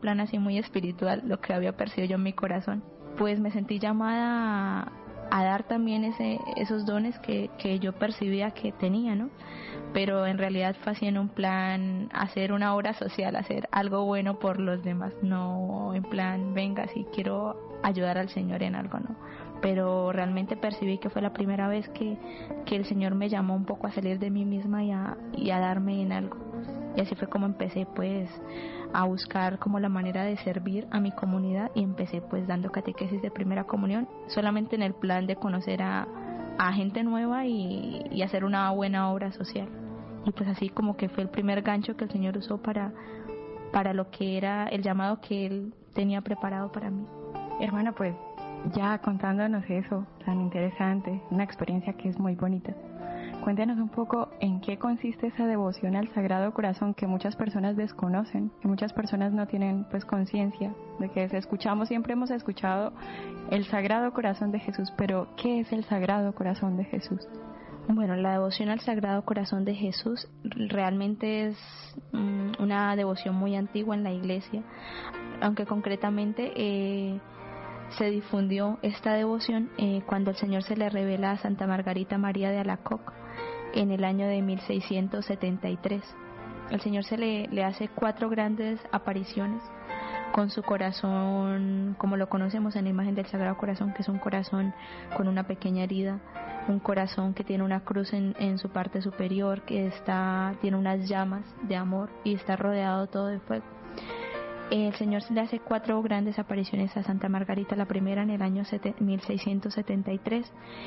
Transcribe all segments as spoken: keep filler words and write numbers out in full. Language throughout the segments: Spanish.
plan así muy espiritual, lo que había percibido yo en mi corazón, pues me sentí llamada a, a dar también ese, esos dones que, que yo percibía que tenía, ¿no? Pero en realidad fue así en un plan hacer una obra social, hacer algo bueno por los demás, no en plan venga si quiero ayudar al Señor en algo, no. Pero realmente percibí que fue la primera vez que, que el Señor me llamó un poco a salir de mí misma y a, y a darme en algo. Y así fue como empecé pues a buscar como la manera de servir a mi comunidad, y empecé pues dando catequesis de primera comunión, solamente en el plan de conocer a, a gente nueva y, y hacer una buena obra social. Y pues así como que fue el primer gancho que el Señor usó para, para lo que era el llamado que Él tenía preparado para mí. Hermana, pues ya contándonos eso tan interesante, una experiencia que es muy bonita, cuéntanos un poco en qué consiste esa devoción al Sagrado Corazón que muchas personas desconocen, que muchas personas no tienen pues conciencia de que escuchamos, siempre hemos escuchado el Sagrado Corazón de Jesús, pero ¿qué es el Sagrado Corazón de Jesús? Bueno, la devoción al Sagrado Corazón de Jesús realmente es um, una devoción muy antigua en la Iglesia, aunque concretamente eh, se difundió esta devoción eh, cuando el Señor se le revela a Santa Margarita María de Alacoque en el año de mil seiscientos setenta y tres. El Señor se le, le hace cuatro grandes apariciones con su corazón, como lo conocemos en la imagen del Sagrado Corazón, que es un corazón con una pequeña herida, un corazón que tiene una cruz en, en su parte superior, que está, tiene unas llamas de amor y está rodeado todo de fuego. El Señor le hace cuatro grandes apariciones a Santa Margarita, la primera en el año mil seiscientos setenta y tres,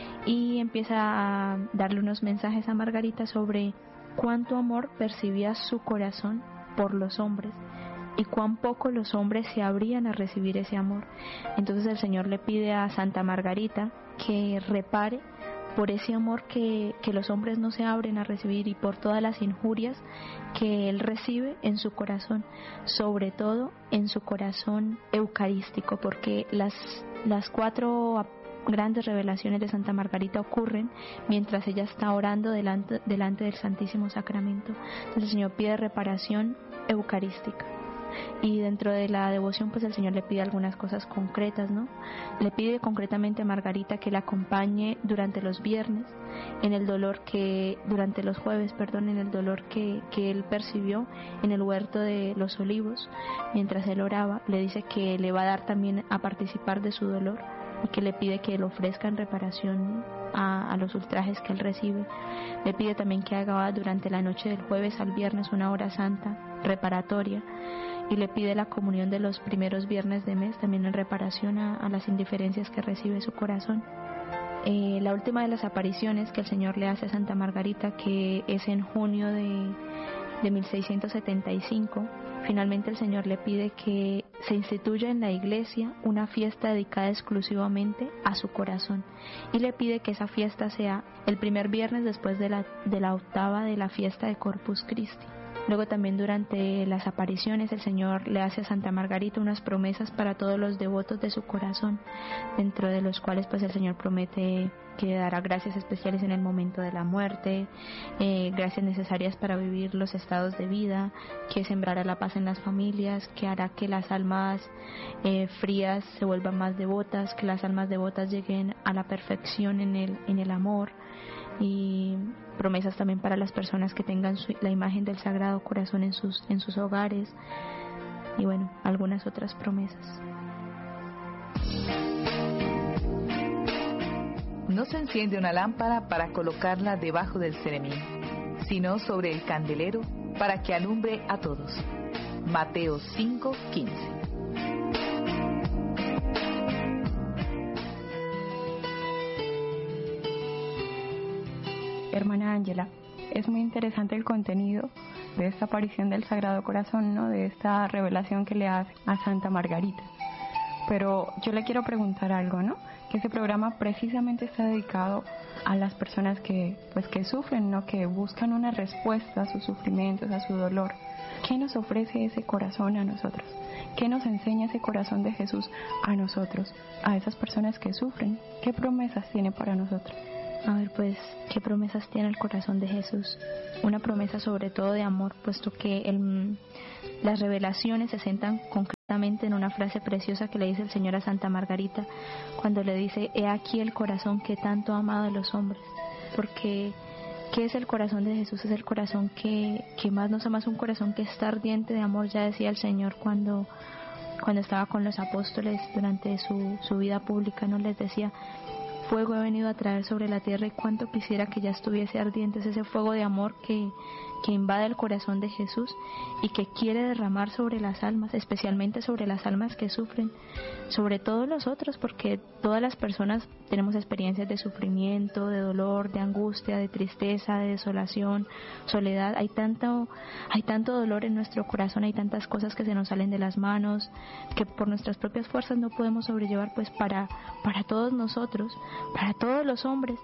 y empieza a darle unos mensajes a Margarita sobre cuánto amor percibía su corazón por los hombres y cuán poco los hombres se abrían a recibir ese amor. Entonces el Señor le pide a Santa Margarita que repare por ese amor que, que los hombres no se abren a recibir y por todas las injurias que Él recibe en su corazón, sobre todo en su corazón eucarístico, porque las, las cuatro grandes revelaciones de Santa Margarita ocurren mientras ella está orando delante, delante del Santísimo Sacramento. Entonces el Señor pide reparación eucarística. Y dentro de la devoción pues el Señor le pide algunas cosas concretas, ¿no? Le pide concretamente a Margarita que la acompañe durante los viernes en el dolor que, durante los jueves, perdón, en el dolor que, que él percibió en el huerto de los olivos mientras él oraba. Le dice que le va a dar también a participar de su dolor y que le pide que le ofrezca en reparación a, a los ultrajes que él recibe. Le pide también que haga durante la noche del jueves al viernes una hora santa reparatoria, y le pide la comunión de los primeros viernes de mes también en reparación a, a las indiferencias que recibe su corazón. Eh, la última de las apariciones que el Señor le hace a Santa Margarita, que es en junio de, de mil seiscientos setenta y cinco, finalmente el Señor le pide que se instituya en la iglesia una fiesta dedicada exclusivamente a su corazón, y le pide que esa fiesta sea el primer viernes después de la, de la octava de la fiesta de Corpus Christi. Luego también durante las apariciones el Señor le hace a Santa Margarita unas promesas para todos los devotos de su corazón, dentro de los cuales pues el Señor promete que dará gracias especiales en el momento de la muerte, eh, gracias necesarias para vivir los estados de vida, que sembrará la paz en las familias, que hará que las almas eh, frías se vuelvan más devotas, que las almas devotas lleguen a la perfección en el, en el amor, y promesas también para las personas que tengan su, la imagen del Sagrado Corazón en sus, en sus hogares, y bueno, algunas otras promesas. No se enciende una lámpara para colocarla debajo del ceremín, sino sobre el candelero para que alumbre a todos. Mateo cinco quince. Hermana Ángela, es muy interesante el contenido de esta aparición del Sagrado Corazón, ¿no? De esta revelación que le hace a Santa Margarita. Pero yo le quiero preguntar algo, ¿no? Que ese programa precisamente está dedicado a las personas que, pues, que sufren, ¿no? Que buscan una respuesta a sus sufrimientos, a su dolor. ¿Qué nos ofrece ese corazón a nosotros? ¿Qué nos enseña ese corazón de Jesús a nosotros, a esas personas que sufren? ¿Qué promesas tiene para nosotros? A ver, pues, ¿qué promesas tiene el corazón de Jesús? Una promesa sobre todo de amor, puesto que el, las revelaciones se centran con en una frase preciosa que le dice el Señor a Santa Margarita, cuando le dice: he aquí el corazón que tanto ha amado a los hombres. Porque ¿qué es el corazón de Jesús? Es el corazón que, que más nos ama, es un corazón que está ardiente de amor. Ya decía el Señor cuando, cuando estaba con los apóstoles durante su, su vida pública, ¿no? Les decía: fuego he venido a traer sobre la tierra, y cuánto quisiera que ya estuviese ardiente. Es ese fuego de amor que, que invade el corazón de Jesús y que quiere derramar sobre las almas, especialmente sobre las almas que sufren, sobre todos los otros, porque todas las personas tenemos experiencias de sufrimiento, de dolor, de angustia, de tristeza, de desolación, soledad. Hay tanto, hay tanto dolor en nuestro corazón, hay tantas cosas que se nos salen de las manos, que por nuestras propias fuerzas no podemos sobrellevar. Pues para, para todos nosotros, para todos los hombres,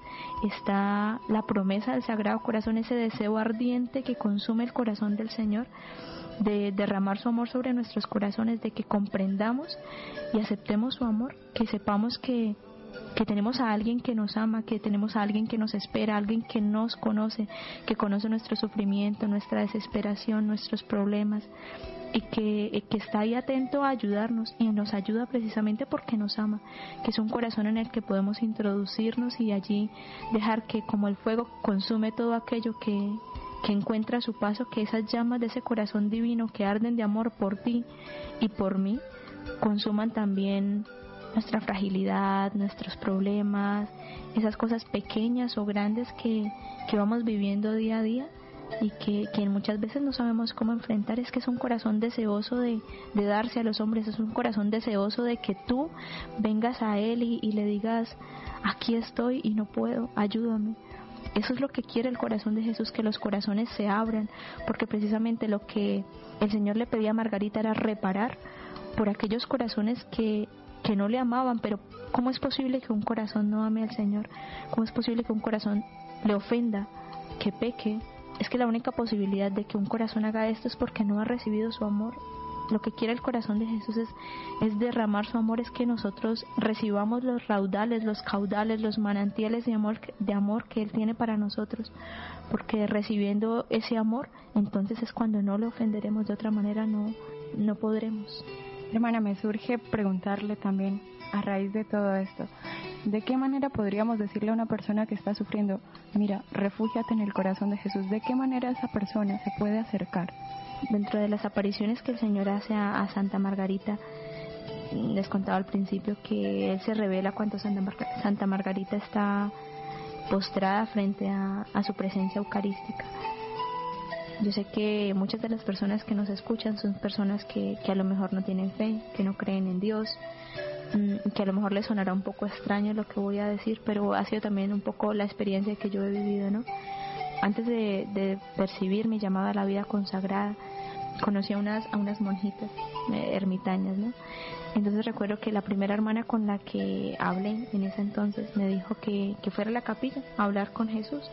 está la promesa del Sagrado Corazón, ese deseo ardiente que consume el corazón del Señor, de derramar su amor sobre nuestros corazones, de que comprendamos y aceptemos su amor, que sepamos que, que tenemos a alguien que nos ama, que tenemos a alguien que nos espera, alguien que nos conoce, que conoce nuestro sufrimiento, nuestra desesperación, nuestros problemas, y que, que está ahí atento a ayudarnos, y nos ayuda precisamente porque nos ama, que es un corazón en el que podemos introducirnos y allí dejar que, como el fuego consume todo aquello que, que encuentra a su paso, que esas llamas de ese corazón divino que arden de amor por ti y por mí consuman también nuestra fragilidad, nuestros problemas, esas cosas pequeñas o grandes que, que vamos viviendo día a día y que, que muchas veces no sabemos cómo enfrentar. Es que es un corazón deseoso de, de darse a los hombres, es un corazón deseoso de que tú vengas a Él y, y le digas: aquí estoy y no puedo, ayúdame. Eso es lo que quiere el corazón de Jesús, que los corazones se abran, porque precisamente lo que el Señor le pedía a Margarita era reparar por aquellos corazones que, que no le amaban. Pero ¿cómo es posible que un corazón no ame al Señor? ¿Cómo es posible que un corazón le ofenda, que peque? Es que la única posibilidad de que un corazón haga esto es porque no ha recibido su amor. Lo que quiere el corazón de Jesús es, es derramar su amor, es que nosotros recibamos los raudales, los caudales, los manantiales de amor, de amor que Él tiene para nosotros, porque recibiendo ese amor, entonces es cuando no le ofenderemos. De otra manera no, no podremos. Hermana, me surge preguntarle también, a raíz de todo esto, ¿de qué manera podríamos decirle a una persona que está sufriendo: mira, refúgiate en el corazón de Jesús? ¿De qué manera esa persona se puede acercar? Dentro de las apariciones que el Señor hace a, a Santa Margarita, les contaba al principio que Él se revela cuando Santa, Marga, Santa Margarita está postrada frente a, a su presencia eucarística. Yo sé que muchas de las personas que nos escuchan son personas que, que a lo mejor no tienen fe, que no creen en Dios, que a lo mejor les sonará un poco extraño lo que voy a decir, pero ha sido también un poco la experiencia que yo he vivido, ¿no? Antes de, de percibir mi llamada a la vida consagrada, conocí a unas, a unas monjitas eh, ermitañas, ¿no? Entonces recuerdo que la primera hermana con la que hablé en ese entonces me dijo que, que fuera a la capilla a hablar con Jesús.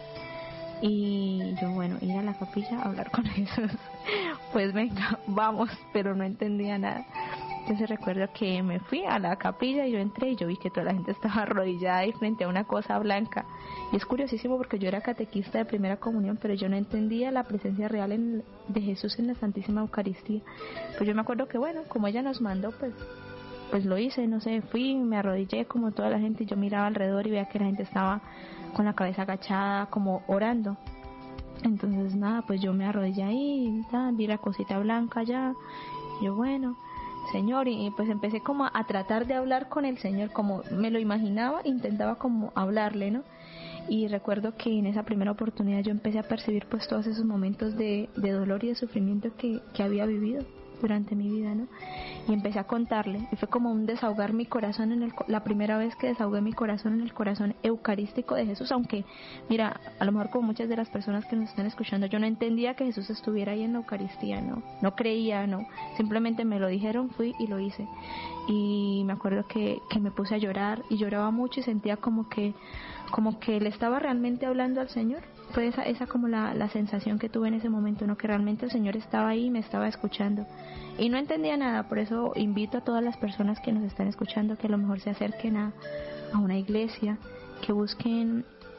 Y yo, bueno, ir a la capilla a hablar con Jesús, pues venga, vamos, pero no entendía nada. Entonces recuerdo que me fui a la capilla y yo entré y yo vi que toda la gente estaba arrodillada ahí frente a una cosa blanca. Y es curiosísimo porque yo era catequista de primera comunión, pero yo no entendía la presencia real en, de Jesús en la Santísima Eucaristía. Pues yo me acuerdo que, bueno, como ella nos mandó, pues pues lo hice, no sé, fui, me arrodillé como toda la gente y yo miraba alrededor y veía que la gente estaba con la cabeza agachada, como orando. Entonces nada, pues yo me arrodillé ahí, ya, vi la cosita blanca allá, y yo, bueno, Señor, y pues empecé como a tratar de hablar con el Señor, como me lo imaginaba, intentaba como hablarle, ¿no? Y recuerdo que en esa primera oportunidad yo empecé a percibir pues todos esos momentos de, de dolor y de sufrimiento que, que había vivido durante mi vida, ¿no? Y empecé a contarle, y fue como un desahogar mi corazón en el, la primera vez que desahogué mi corazón en el corazón eucarístico de Jesús, aunque, mira, a lo mejor como muchas de las personas que nos están escuchando, yo no entendía que Jesús estuviera ahí en la Eucaristía, no, no creía, no, simplemente me lo dijeron, fui y lo hice. Y me acuerdo que, que me puse a llorar, y lloraba mucho y sentía como que, como que le estaba realmente hablando al Señor. Fue esa, esa como la, la sensación que tuve en ese momento, ¿no? Que realmente el Señor estaba ahí y me estaba escuchando. Y no entendía nada, por eso invito a todas las personas que nos están escuchando que a lo mejor se acerquen a, a una iglesia, que busquen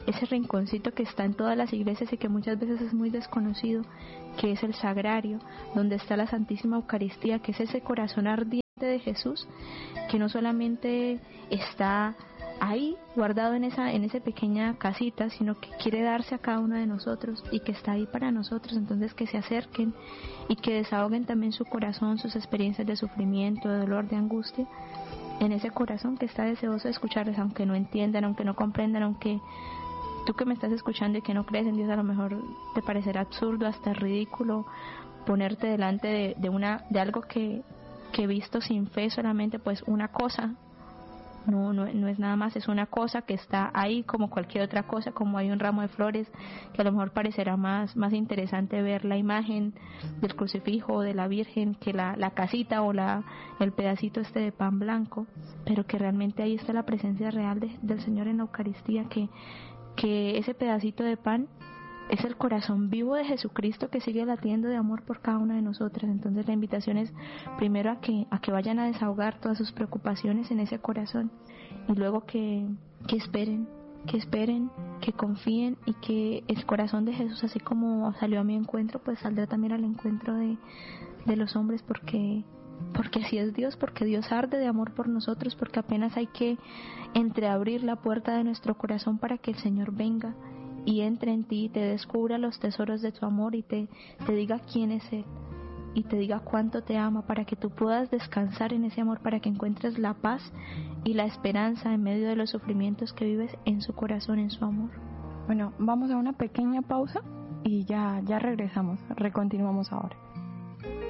ese rinconcito que está en todas las iglesias y que muchas veces es muy desconocido, que es el sagrario, donde está la Santísima Eucaristía, que es ese corazón ardiente de Jesús, que no solamente está ahí guardado en esa en esa pequeña casita, sino que quiere darse a cada uno de nosotros y que está ahí para nosotros. Entonces, que se acerquen y que desahoguen también su corazón, sus experiencias de sufrimiento, de dolor, de angustia, en ese corazón que está deseoso de escucharles, aunque no entiendan, aunque no comprendan, aunque tú que me estás escuchando y que no crees en Dios, a lo mejor te parecerá absurdo, hasta ridículo, ponerte delante de, de una de algo que, que visto sin fe solamente, pues una cosa. No, no, no es nada más, es una cosa que está ahí como cualquier otra cosa, como hay un ramo de flores, que a lo mejor parecerá más, más interesante ver la imagen del crucifijo o de la Virgen que la, la casita o la, el pedacito este de pan blanco, pero que realmente ahí está la presencia real de, del Señor en la Eucaristía, que, que ese pedacito de pan es el corazón vivo de Jesucristo que sigue latiendo de amor por cada una de nosotras. Entonces la invitación es primero a que a que vayan a desahogar todas sus preocupaciones en ese corazón, y luego que, que esperen, que esperen, que confíen, y que el corazón de Jesús, así como salió a mi encuentro, pues saldrá también al encuentro de, de los hombres, porque porque así es Dios, porque Dios arde de amor por nosotros, porque apenas hay que entreabrir la puerta de nuestro corazón para que el Señor venga y entre en ti, te descubra los tesoros de tu amor y te, te diga quién es Él y te diga cuánto te ama, para que tú puedas descansar en ese amor, para que encuentres la paz y la esperanza en medio de los sufrimientos que vives en su corazón, en su amor. Bueno, vamos a una pequeña pausa y ya, ya regresamos, recontinuamos ahora.